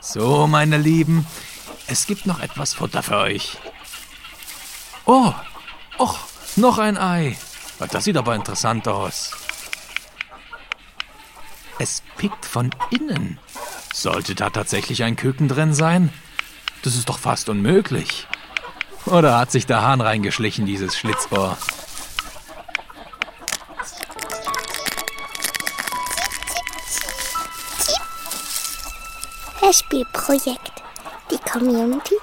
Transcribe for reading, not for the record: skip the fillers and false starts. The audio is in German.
So, meine Lieben, es gibt noch etwas Futter für euch. Oh, noch ein Ei. Das sieht aber interessant aus. Es pickt von innen. Sollte da tatsächlich ein Küken drin sein? Das ist doch fast unmöglich. Oder hat sich der Hahn reingeschlichen, dieses Schlitzohr? Hörspielprojekt. Die Community